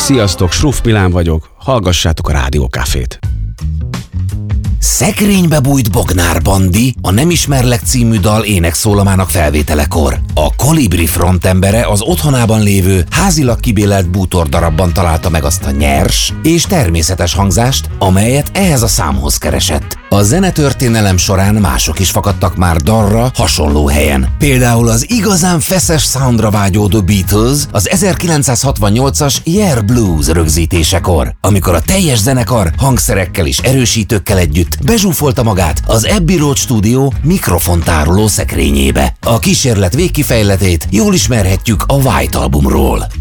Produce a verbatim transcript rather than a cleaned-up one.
Sziasztok, Sruf Milán vagyok, hallgassátok a Rádió Cafét. Szekrénybe bújt Bognár Bandi a Nem ismerlek című dal énekszólamának felvételekor. A Kolibri frontembere az otthonában lévő, házilag kibélelt bútordarabban találta meg azt a nyers és természetes hangzást, amelyet ehhez a számhoz keresett. A zenetörténelem során mások is fakadtak már dalra hasonló helyen. Például az igazán feszes soundra vágyódó Beatles az ezerkilencszázhatvannyolcas Yeah Blues rögzítésekor, amikor a teljes zenekar hangszerekkel és erősítőkkel együtt bezsúfolta magát az Abbey Road stúdió mikrofontároló szekrényébe. A kísérlet végkifejletét jól ismerhetjük a White albumról.